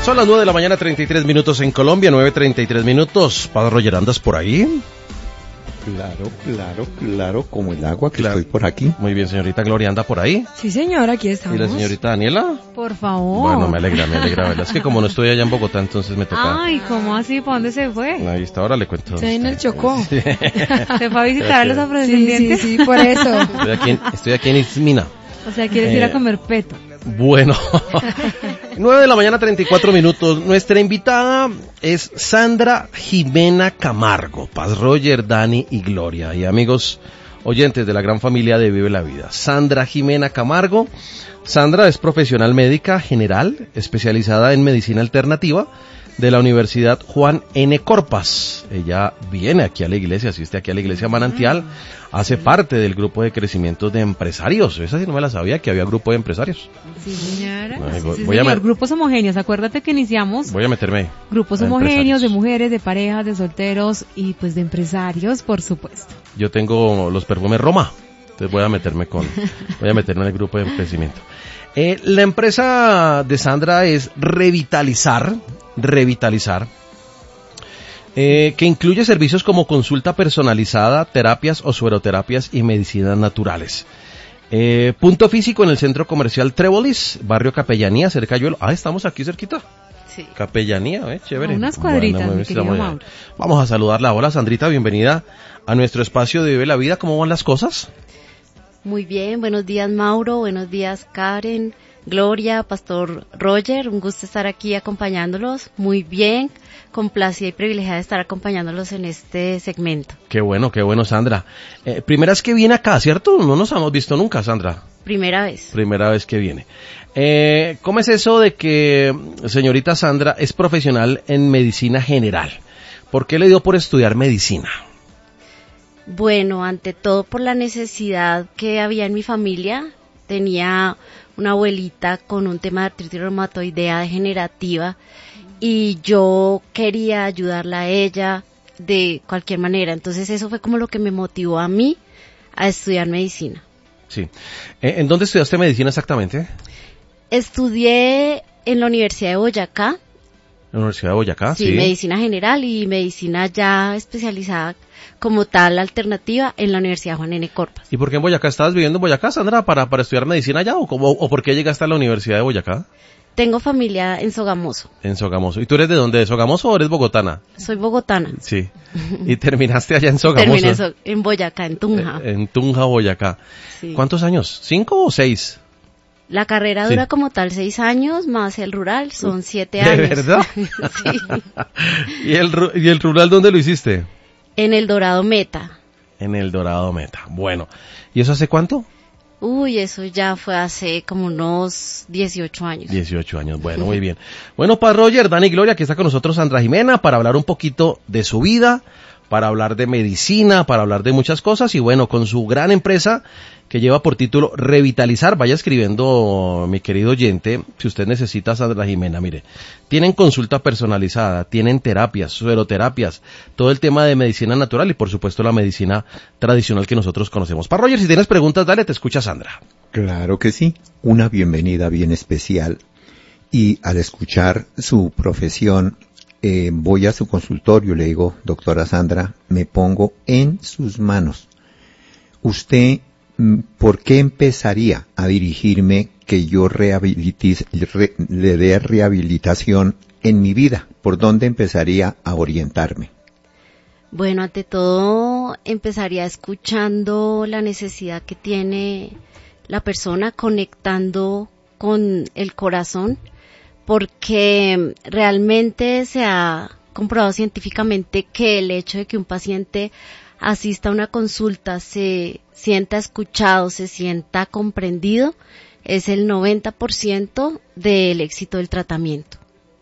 Son las 9 de la mañana, 33 minutos en Colombia, 9:33 minutos. Padre Roger, ¿andas por ahí? Claro, como el agua que estoy por aquí. Muy bien, señorita Gloria, ¿anda por ahí? Sí, señora, aquí estamos. ¿Y la señorita Daniela? Por favor. Bueno, me alegra, ¿verdad? Es que como no estoy allá en Bogotá, entonces me toca... Ay, ¿cómo así? ¿Para dónde se fue? Ahí está, ahora le cuento. Estoy en el Chocó. Sí. ¿Se fue a visitar a los afrodescendientes? Sí, por eso. Estoy aquí en Ismina. O sea, ¿quieres ir a comer peto? Bueno, 9 de la mañana, 34 minutos. Nuestra invitada es Sandra Jimena Camargo. Paz Roger, Dani y Gloria. Y amigos oyentes de la gran familia de Vive la Vida. Sandra Jimena Camargo. Sandra es profesional médica general, especializada en medicina alternativa de la Universidad Juan N. Corpas. Ella viene aquí a la iglesia, asiste aquí a la iglesia Manantial, hace parte del grupo de crecimiento de empresarios. Esa sí no me la sabía, que había grupo de empresarios. Sí, señora. Voy a grupos homogéneos, acuérdate que iniciamos. Voy a meterme ahí. Grupos homogéneos de mujeres, de parejas, de solteros y pues de empresarios, por supuesto. Yo tengo los perfumes Roma, entonces voy a meterme en el grupo de crecimiento. La empresa de Sandra es Revitalizar, que incluye servicios como consulta personalizada, terapias o sueroterapias y medicinas naturales. Punto físico en el centro comercial Trébolis, barrio Capellanía, cerca de Yuelo. Estamos aquí cerquita. Sí. Capellanía, chévere. Unas cuadritas, bueno, mi querido Mauro. Vamos a saludarla. Hola, Sandrita, bienvenida a nuestro espacio de Vive la Vida. ¿Cómo van las cosas? Muy bien, buenos días Mauro, buenos días Karen, Gloria, Pastor Roger, un gusto estar aquí acompañándolos, muy bien, complacida y privilegiada de estar acompañándolos en este segmento. Qué bueno, Sandra. Primera vez que viene acá, ¿cierto? No nos hemos visto nunca, Sandra. Primera vez. Primera vez que viene. ¿Cómo es eso de que señorita Sandra es profesional en medicina general? ¿Por qué le dio por estudiar medicina? Bueno, ante todo por la necesidad que había en mi familia. Tenía una abuelita con un tema de artritis reumatoidea degenerativa y yo quería ayudarla a ella de cualquier manera. Entonces eso fue como lo que me motivó a mí a estudiar medicina. Sí. ¿En dónde estudiaste medicina exactamente? Estudié en la Universidad de Boyacá. ¿En la Universidad de Boyacá? Sí, medicina general y medicina ya especializada como tal alternativa en la Universidad Juan N. Corpas. ¿Y por qué en Boyacá? ¿Estabas viviendo en Boyacá, Sandra, para estudiar medicina allá? ¿O por qué llegaste a la Universidad de Boyacá? Tengo familia en Sogamoso. En Sogamoso. ¿Y tú eres de dónde? ¿De Sogamoso o eres bogotana? Soy bogotana. Sí. ¿Y terminaste allá en Sogamoso? Terminé en Boyacá, en Tunja. En Tunja, Boyacá. Sí. ¿Cuántos años? ¿5 o 6? La carrera dura como tal 6 años, más el rural son 7 años. ¿De verdad? Sí. ¿Y el rural dónde lo hiciste? En el Dorado Meta. En el Dorado Meta. Bueno. ¿Y eso hace cuánto? Uy, eso ya fue hace como unos 18 años. 18 años, bueno, muy bien. Bueno, Paz Roger, Dani y Gloria, aquí está con nosotros Sandra Jimena para hablar un poquito de su vida, para hablar de medicina, para hablar de muchas cosas y bueno, con su gran empresa que lleva por título Revitalizar. Vaya escribiendo, mi querido oyente, si usted necesita Sandra Jimena, mire, tienen consulta personalizada, tienen terapias, sueroterapias, todo el tema de medicina natural y por supuesto la medicina tradicional que nosotros conocemos. Para Roger, si tienes preguntas, dale, te escucha Sandra. Claro que sí, una bienvenida bien especial y al escuchar su profesión, voy a su consultorio, le digo, doctora Sandra, me pongo en sus manos. Usted, ¿por qué empezaría a dirigirme que yo le dé rehabilitación en mi vida? ¿Por dónde empezaría a orientarme? Bueno, ante todo empezaría escuchando la necesidad que tiene la persona, conectando con el corazón, porque realmente se ha comprobado científicamente que el hecho de que un paciente asista a una consulta, se sienta escuchado, se sienta comprendido, es el 90% del éxito del tratamiento.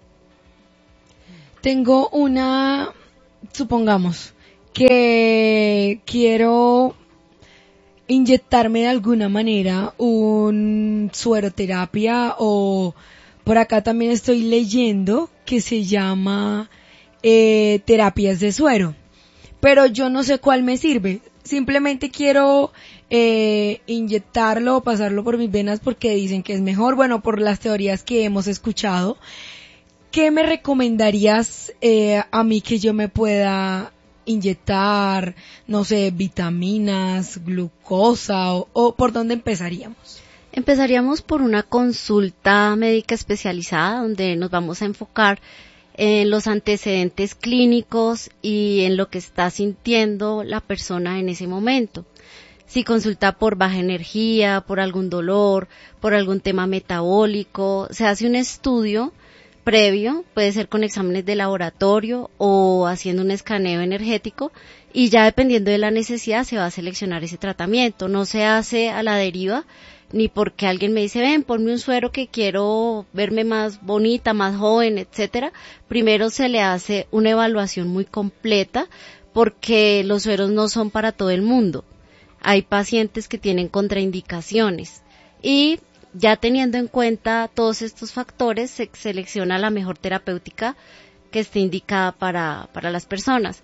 Tengo supongamos que quiero inyectarme de alguna manera un sueroterapia o por acá también estoy leyendo que se llama terapias de suero. Pero yo no sé cuál me sirve. Simplemente quiero inyectarlo o pasarlo por mis venas porque dicen que es mejor. Bueno, por las teorías que hemos escuchado. ¿qué me recomendarías a mí que yo me pueda inyectar? No sé, vitaminas, glucosa o ¿por dónde empezaríamos? Empezaríamos por una consulta médica especializada donde nos vamos a enfocar en los antecedentes clínicos y en lo que está sintiendo la persona en ese momento. Si consulta por baja energía, por algún dolor, por algún tema metabólico, se hace un estudio previo, puede ser con exámenes de laboratorio o haciendo un escaneo energético, y ya dependiendo de la necesidad se va a seleccionar ese tratamiento. No se hace a la deriva, ni porque alguien me dice, ven, ponme un suero que quiero verme más bonita, más joven, etcétera. Primero se le hace una evaluación muy completa, porque los sueros no son para todo el mundo. Hay pacientes que tienen contraindicaciones, y ya teniendo en cuenta todos estos factores, se selecciona la mejor terapéutica que esté indicada para las personas.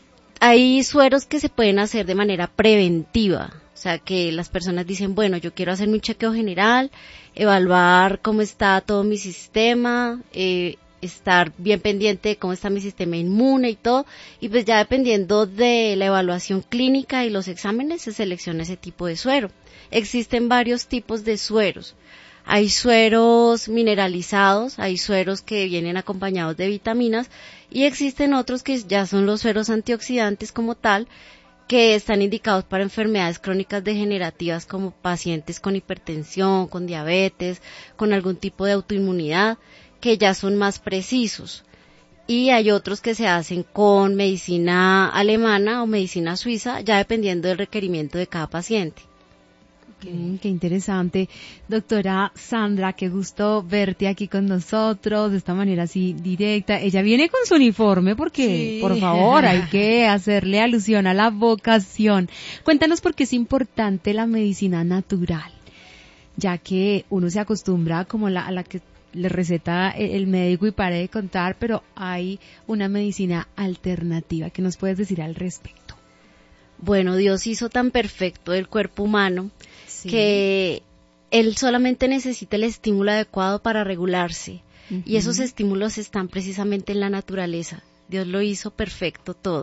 Hay sueros que se pueden hacer de manera preventiva, o sea que las personas dicen, bueno, yo quiero hacerme un chequeo general, evaluar cómo está todo mi sistema, estar bien pendiente de cómo está mi sistema inmune y todo, y pues ya dependiendo de la evaluación clínica y los exámenes se selecciona ese tipo de suero. Existen varios tipos de sueros. Hay sueros mineralizados, hay sueros que vienen acompañados de vitaminas, y existen otros que ya son los sueros antioxidantes como tal, que están indicados para enfermedades crónicas degenerativas como pacientes con hipertensión, con diabetes, con algún tipo de autoinmunidad, que ya son más precisos. Y hay otros que se hacen con medicina alemana o medicina suiza, ya dependiendo del requerimiento de cada paciente. Qué interesante. Doctora Sandra, qué gusto verte aquí con nosotros de esta manera así directa. Ella viene con su uniforme porque, sí, por favor, hay que hacerle alusión a la vocación. Cuéntanos por qué es importante la medicina natural, ya que uno se acostumbra como a la que le receta el médico y pare de contar, pero hay una medicina alternativa. ¿Qué nos puedes decir al respecto? Bueno, Dios hizo tan perfecto el cuerpo humano, sí, que Él solamente necesita el estímulo adecuado para regularse. Uh-huh. Y esos estímulos están precisamente en la naturaleza. Dios lo hizo perfecto todo.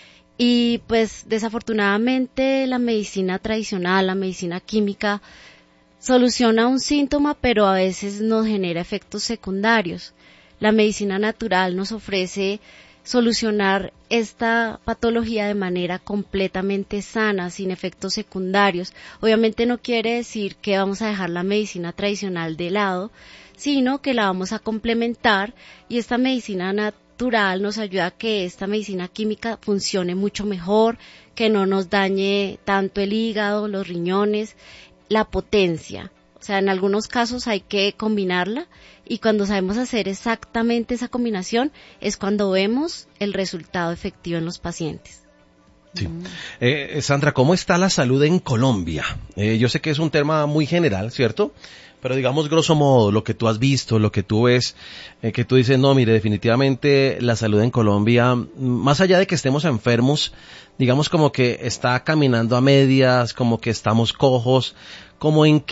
Y pues desafortunadamente la medicina tradicional, la medicina química, soluciona un síntoma, pero a veces nos genera efectos secundarios. La medicina natural nos ofrece solucionar esta patología de manera completamente sana, sin efectos secundarios. Obviamente no quiere decir que vamos a dejar la medicina tradicional de lado, sino que la vamos a complementar, y esta medicina natural nos ayuda a que esta medicina química funcione mucho mejor, que no nos dañe tanto el hígado, los riñones, la potencia. O sea, en algunos casos hay que combinarla, y cuando sabemos hacer exactamente esa combinación es cuando vemos el resultado efectivo en los pacientes. Sí. Sandra, ¿cómo está la salud en Colombia? Yo sé que es un tema muy general, ¿cierto? Pero digamos, grosso modo, lo que tú has visto, lo que tú ves, que tú dices, no, mire, definitivamente la salud en Colombia, más allá de que estemos enfermos, digamos como que está caminando a medias, como que estamos cojos, como en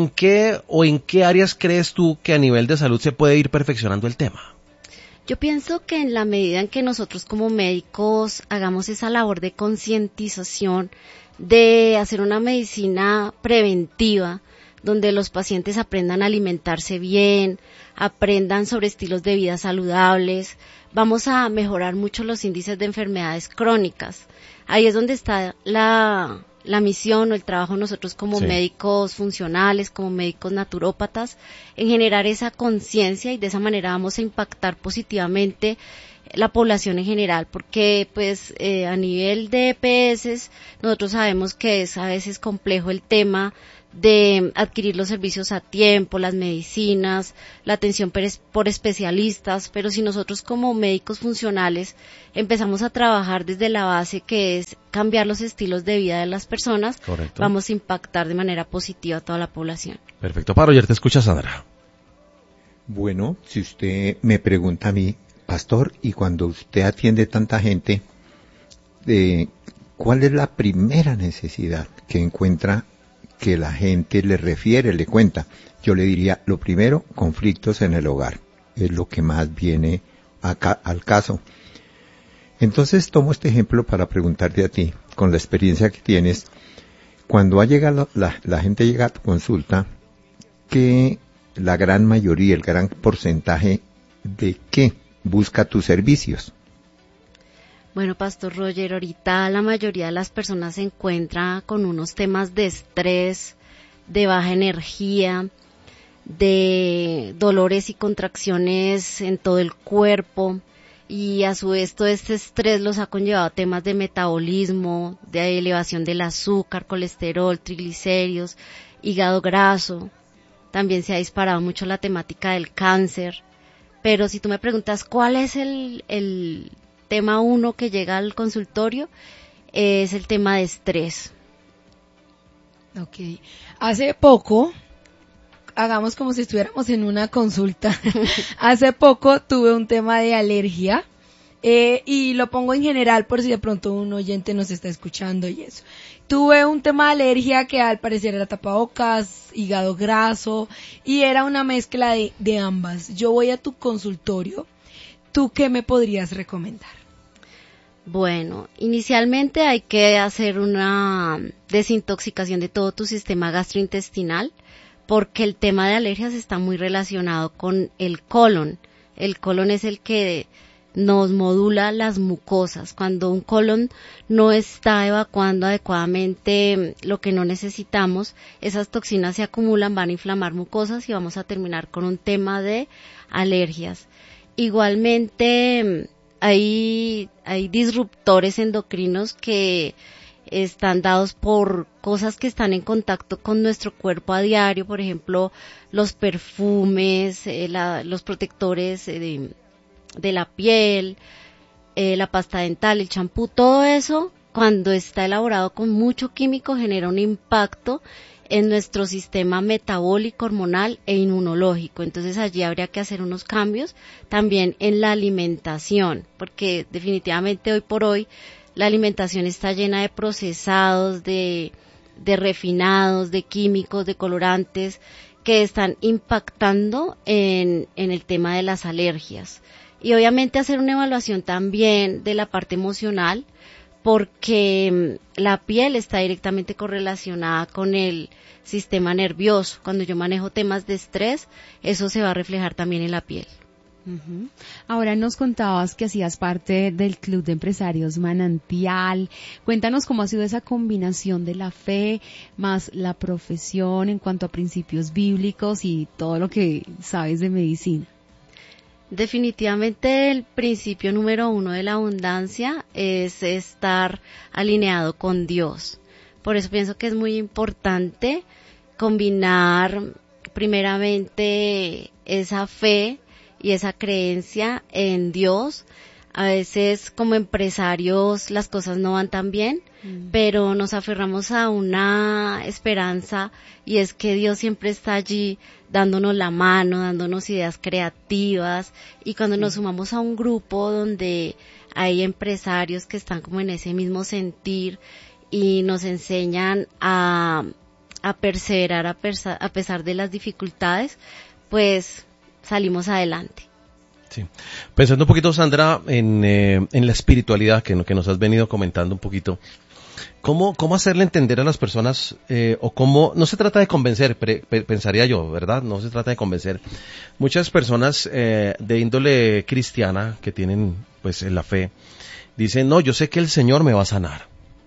qué áreas crees tú que a nivel de salud se puede ir perfeccionando el tema. Yo pienso que en la medida en que nosotros como médicos hagamos esa labor de concientización, de hacer una medicina preventiva, donde los pacientes aprendan a alimentarse bien, aprendan sobre estilos de vida saludables, vamos a mejorar mucho los índices de enfermedades crónicas. Ahí es donde está la misión o el trabajo de nosotros como sí, médicos funcionales, como médicos naturópatas, en generar esa conciencia, y de esa manera vamos a impactar positivamente la población en general, porque pues a nivel de EPS nosotros sabemos que es a veces complejo el tema de adquirir los servicios a tiempo, las medicinas, la atención por especialistas, pero si nosotros como médicos funcionales empezamos a trabajar desde la base, que es cambiar los estilos de vida de las personas, correcto, vamos a impactar de manera positiva a toda la población. Perfecto, Paroyer, te escucha Sandra. Bueno, si usted me pregunta a mí, pastor, y cuando usted atiende tanta gente, ¿cuál es la primera necesidad que encuentra que la gente le refiere, le cuenta? Yo le diría, lo primero, conflictos en el hogar. es lo que más viene acá al caso. Entonces tomo este ejemplo para preguntarte a ti, con la experiencia que tienes, cuando la gente llega a tu consulta, que la gran mayoría, el gran porcentaje de qué busca tus servicios. Bueno, Pastor Roger, ahorita la mayoría de las personas se encuentra con unos temas de estrés, de baja energía, de dolores y contracciones en todo el cuerpo, y a su vez todo este estrés los ha conllevado a temas de metabolismo, de elevación del azúcar, colesterol, triglicéridos, hígado graso. También se ha disparado mucho la temática del cáncer. Pero si tú me preguntas cuál es el tema uno que llega al consultorio, es el tema de estrés. Ok. Hace poco, hagamos como si estuviéramos en una consulta. Hace poco tuve un tema de alergia, y lo pongo en general por si de pronto un oyente nos está escuchando y eso. Tuve un tema de alergia que al parecer era tapabocas, hígado graso, y era una mezcla de ambas. Yo voy a tu consultorio, ¿tú qué me podrías recomendar? Bueno, inicialmente hay que hacer una desintoxicación de todo tu sistema gastrointestinal, porque el tema de alergias está muy relacionado con el colon. El colon es el que nos modula las mucosas. Cuando un colon no está evacuando adecuadamente lo que no necesitamos, esas toxinas se acumulan, van a inflamar mucosas y vamos a terminar con un tema de alergias. Igualmente, hay disruptores endocrinos que están dados por cosas que están en contacto con nuestro cuerpo a diario, por ejemplo, los perfumes, los protectores de la piel, la pasta dental, el champú, todo eso, cuando está elaborado con mucho químico, genera un impacto en nuestro sistema metabólico, hormonal e inmunológico. Entonces allí habría que hacer unos cambios también en la alimentación, porque definitivamente hoy por hoy la alimentación está llena de procesados, de refinados, de químicos, de colorantes, que están impactando en el tema de las alergias. Y obviamente hacer una evaluación también de la parte emocional, porque la piel está directamente correlacionada con el sistema nervioso. Cuando yo manejo temas de estrés, eso se va a reflejar también en la piel. Uh-huh. Ahora nos contabas que hacías parte del Club de Empresarios Manantial. Cuéntanos cómo ha sido esa combinación de la fe más la profesión en cuanto a principios bíblicos y todo lo que sabes de medicina. Definitivamente el principio número 1 de la abundancia es estar alineado con Dios. Por eso pienso que es muy importante combinar primeramente esa fe y esa creencia en Dios. A veces como empresarios las cosas no van tan bien, pero nos aferramos a una esperanza, y es que Dios siempre está allí dándonos la mano, dándonos ideas creativas, y cuando nos sumamos a un grupo donde hay empresarios que están como en ese mismo sentir y nos enseñan a perseverar a pesar de las dificultades, pues salimos adelante. Sí. Pensando un poquito, Sandra, en la espiritualidad que nos has venido comentando un poquito, ¿cómo hacerle entender a las personas, o cómo, no se trata de convencer, pensaría yo, ¿verdad? No se trata de convencer. Muchas personas de índole cristiana que tienen pues la fe, dicen, no, yo sé que el Señor me va a sanar.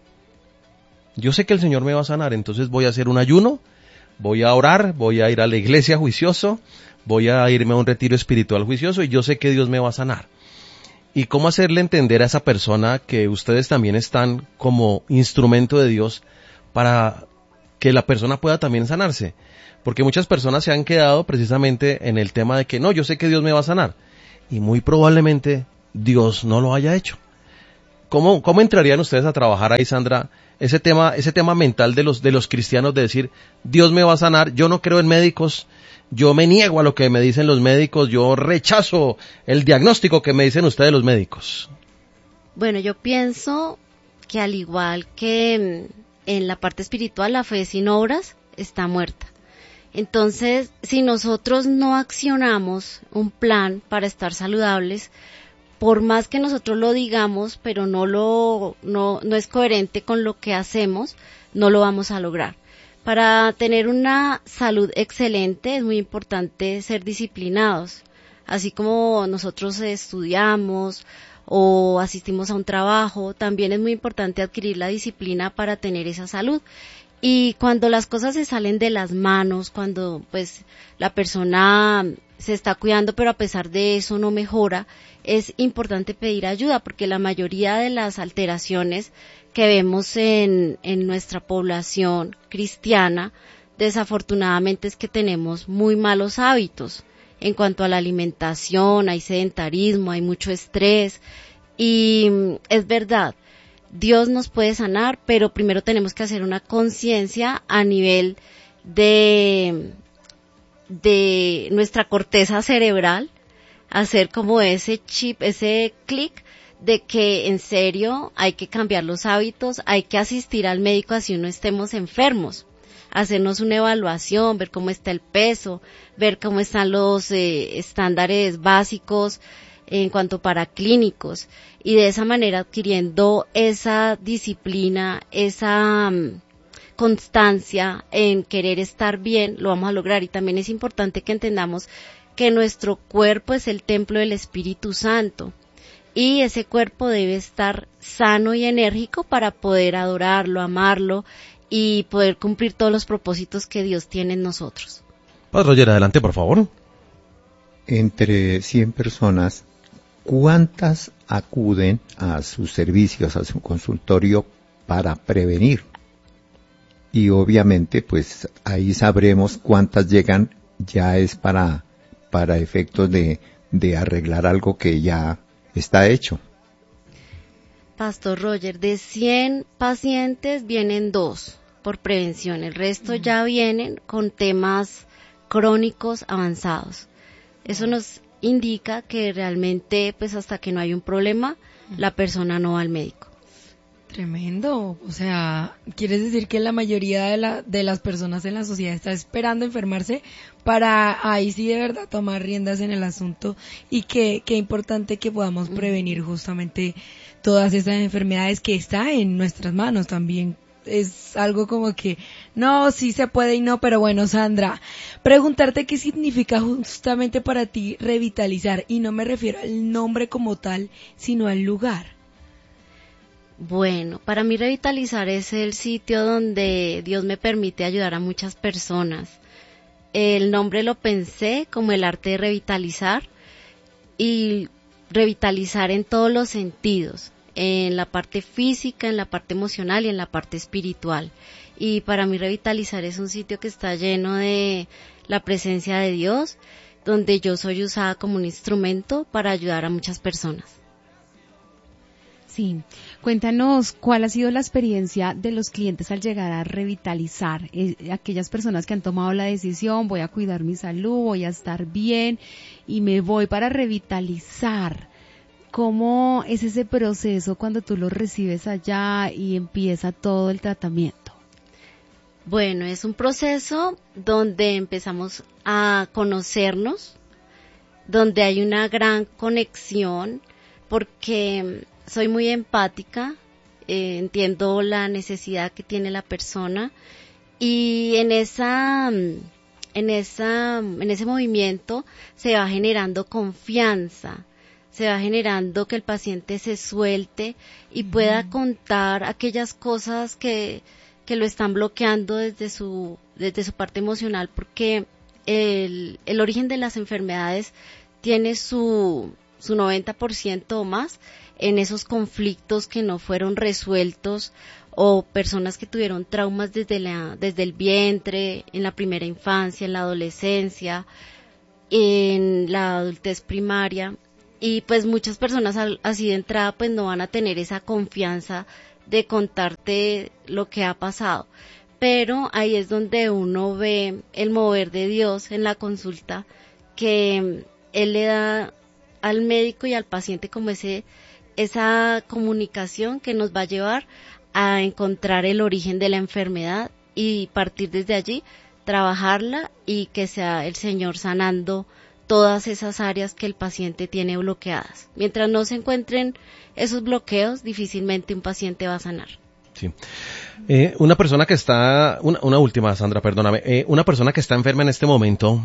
Yo sé que el Señor me va a sanar, entonces voy a hacer un ayuno, voy a orar, voy a ir a la iglesia juicioso, voy a irme a un retiro espiritual juicioso y yo sé que Dios me va a sanar. ¿Y cómo hacerle entender a esa persona que ustedes también están como instrumento de Dios para que la persona pueda también sanarse? Porque muchas personas se han quedado precisamente en el tema de que no, yo sé que Dios me va a sanar. Y muy probablemente Dios no lo haya hecho. ¿Cómo entrarían ustedes a trabajar ahí, Sandra, ese tema mental de los cristianos de decir, Dios me va a sanar, yo no creo en médicos, yo me niego a lo que me dicen los médicos, yo rechazo el diagnóstico que me dicen ustedes los médicos? Bueno, yo pienso que al igual que en la parte espiritual, la fe sin obras está muerta. Entonces, si nosotros no accionamos un plan para estar saludables, por más que nosotros lo digamos, pero no es coherente con lo que hacemos, no lo vamos a lograr. Para tener una salud excelente es muy importante ser disciplinados. Así como nosotros estudiamos o asistimos a un trabajo, también es muy importante adquirir la disciplina para tener esa salud. Y cuando las cosas se salen de las manos, cuando pues la persona se está cuidando pero a pesar de eso no mejora, es importante pedir ayuda porque la mayoría de las alteraciones que vemos en nuestra población cristiana, desafortunadamente es que tenemos muy malos hábitos en cuanto a la alimentación, hay sedentarismo, hay mucho estrés y es verdad, Dios nos puede sanar, pero primero tenemos que hacer una conciencia a nivel de nuestra corteza cerebral, hacer como ese chip, ese clic de que en serio hay que cambiar los hábitos, hay que asistir al médico así no estemos enfermos, hacernos una evaluación, ver cómo está el peso, ver cómo están los estándares básicos en cuanto para clínicos y de esa manera adquiriendo esa disciplina, esa constancia en querer estar bien, lo vamos a lograr. Y también es importante que entendamos que nuestro cuerpo es el templo del Espíritu Santo y ese cuerpo debe estar sano y enérgico para poder adorarlo, amarlo y poder cumplir todos los propósitos que Dios tiene en nosotros. Padre Roger, adelante, por favor. Entre 100 personas, ¿cuántas acuden a sus servicios, a su consultorio para prevenir? Y obviamente, pues ahí sabremos cuántas llegan, ya es para efectos de arreglar algo que ya está hecho. Pastor Roger, de 100 pacientes vienen 2 por prevención, el resto ya vienen con temas crónicos avanzados. Eso nos indica que realmente, pues hasta que no hay un problema, la persona no va al médico. Tremendo, o sea, ¿quieres decir que la mayoría de las personas en la sociedad está esperando enfermarse para ahí sí de verdad tomar riendas en el asunto? Y qué importante que podamos prevenir justamente todas esas enfermedades que está en nuestras manos también. Es algo como que, no, sí se puede y no, pero bueno, Sandra, preguntarte qué significa justamente para ti revitalizar, y no me refiero al nombre como tal, sino al lugar. Bueno, para mí revitalizar es el sitio donde Dios me permite ayudar a muchas personas. El nombre lo pensé como el arte de revitalizar y revitalizar en todos los sentidos, en la parte física, en la parte emocional y en la parte espiritual. Y para mí revitalizar es un sitio que está lleno de la presencia de Dios, donde yo soy usada como un instrumento para ayudar a muchas personas. Sí, cuéntanos cuál ha sido la experiencia de los clientes al llegar a revitalizar, aquellas personas que han tomado la decisión, voy a cuidar mi salud, voy a estar bien y me voy para revitalizar. ¿Cómo es ese proceso cuando tú lo recibes allá y empieza todo el tratamiento? Bueno, es un proceso donde empezamos a conocernos, donde hay una gran conexión, porque soy muy empática, entiendo la necesidad que tiene la persona y en ese movimiento se va generando confianza, se va generando que el paciente se suelte y pueda contar aquellas cosas que lo están bloqueando desde su parte emocional, porque el origen de las enfermedades tiene su 90% o más en esos conflictos que no fueron resueltos o personas que tuvieron traumas desde el vientre, en la primera infancia, en la adolescencia, en la adultez primaria. Y pues muchas personas así de entrada pues no van a tener esa confianza de contarte lo que ha pasado. Pero ahí es donde uno ve el mover de Dios en la consulta, que Él le da al médico y al paciente como esa comunicación que nos va a llevar a encontrar el origen de la enfermedad y partir desde allí trabajarla y que sea el Señor sanando todas esas áreas que el paciente tiene bloqueadas. Mientras no se encuentren esos bloqueos, difícilmente un paciente va a sanar. Sí. Una persona que está, una última, Sandra, perdóname, una persona que está enferma en este momento,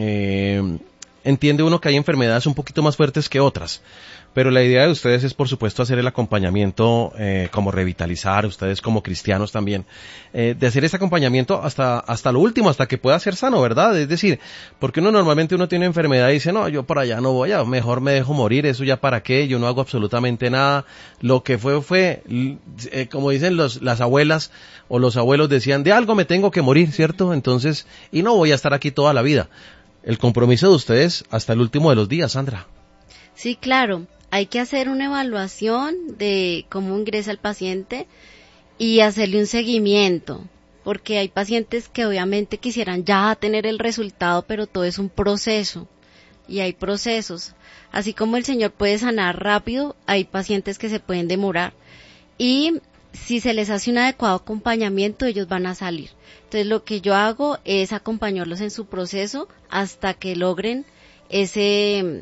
entiende uno que hay enfermedades un poquito más fuertes que otras, pero la idea de ustedes es, por supuesto, hacer el acompañamiento, como revitalizar, ustedes como cristianos también, de hacer ese acompañamiento hasta lo último, hasta que pueda ser sano, ¿verdad? Es decir, porque normalmente uno tiene enfermedad y dice, no, yo por allá no voy, mejor me dejo morir, eso ya para qué, yo no hago absolutamente nada, lo que fue, como dicen las abuelas o los abuelos decían, de algo me tengo que morir, ¿cierto? Entonces, y no voy a estar aquí toda la vida. El compromiso de ustedes hasta el último de los días, Sandra. Sí, claro. Hay que hacer una evaluación de cómo ingresa el paciente y hacerle un seguimiento, porque hay pacientes que obviamente quisieran ya tener el resultado, pero todo es un proceso y hay procesos. Así como el Señor puede sanar rápido, hay pacientes que se pueden demorar y si se les hace un adecuado acompañamiento, ellos van a salir. Entonces lo que yo hago es acompañarlos en su proceso hasta que logren ese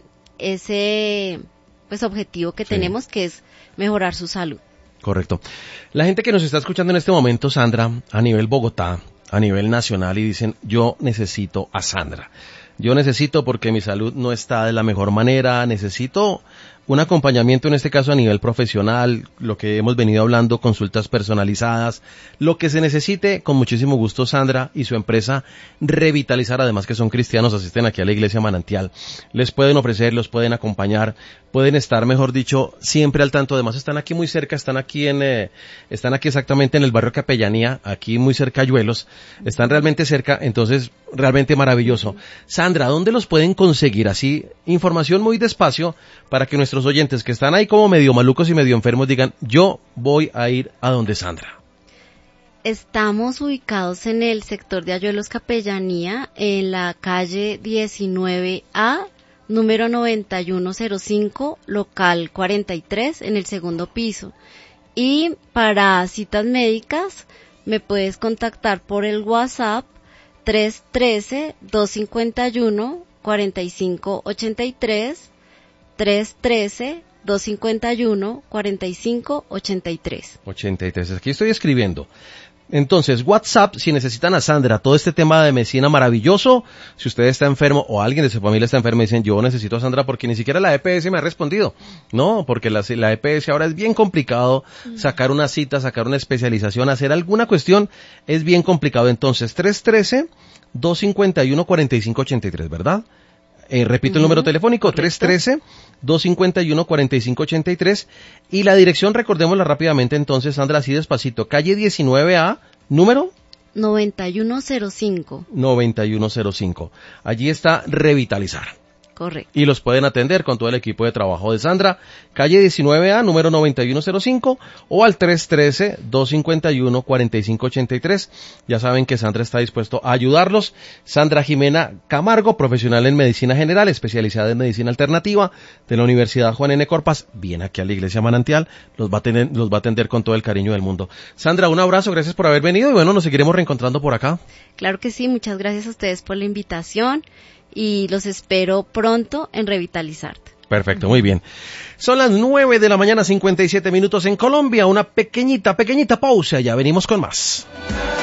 pues objetivo que tenemos, que es mejorar su salud. Correcto. La gente que nos está escuchando en este momento, Sandra, a nivel Bogotá, a nivel nacional, y dicen, yo necesito a Sandra. Yo necesito porque mi salud no está de la mejor manera, necesito un acompañamiento, en este caso a nivel profesional, lo que hemos venido hablando, consultas personalizadas, lo que se necesite, con muchísimo gusto Sandra y su empresa Revitalizar, además que son cristianos, asisten aquí a la Iglesia Manantial, les pueden ofrecer, los pueden acompañar, pueden estar, mejor dicho, siempre al tanto. Además están aquí muy cerca, están aquí exactamente en el barrio Capellanía, aquí muy cerca a Yuelos, están realmente cerca, entonces realmente maravilloso. Sandra, ¿dónde los pueden conseguir? Así, información muy despacio para que nuestros oyentes que están ahí como medio malucos y medio enfermos digan, yo voy a ir a donde Sandra. Estamos ubicados en el sector de Ayuelos Capellanía, en la calle 19A, número 9105, local 43, en el segundo piso. Y para citas médicas me puedes contactar por el WhatsApp 313-251-4583, 313-251-4583. 83, aquí estoy escribiendo. Entonces, WhatsApp, si necesitan a Sandra, todo este tema de medicina maravilloso, si usted está enfermo o alguien de su familia está enfermo y dicen, yo necesito a Sandra porque ni siquiera la EPS me ha respondido. No, porque la EPS ahora es bien complicado, sacar una cita, sacar una especialización, hacer alguna cuestión, es bien complicado. Entonces, 313-251-4583, ¿verdad? Repito el número telefónico, 313-251-4583, y la dirección, recordémosla rápidamente entonces, Sandra, así despacito, calle 19A, número 9105. 9105. Allí está Revitalizar. Correcto. Y los pueden atender con todo el equipo de trabajo de Sandra, calle 19A, número 9105, o al 313-251-4583. Ya saben que Sandra está dispuesto a ayudarlos. Sandra Jimena Camargo, profesional en medicina general, especializada en medicina alternativa de la Universidad Juan N. Corpas, viene aquí a la Iglesia Manantial, los va a atender con todo el cariño del mundo. Sandra, un abrazo, gracias por haber venido y bueno, nos seguiremos reencontrando por acá. Claro que sí, muchas gracias a ustedes por la invitación. Y los espero pronto en Revitalizarte. Perfecto, muy bien. Son las 9 de la mañana, 57 minutos en Colombia. Una pequeñita pausa, ya venimos con más.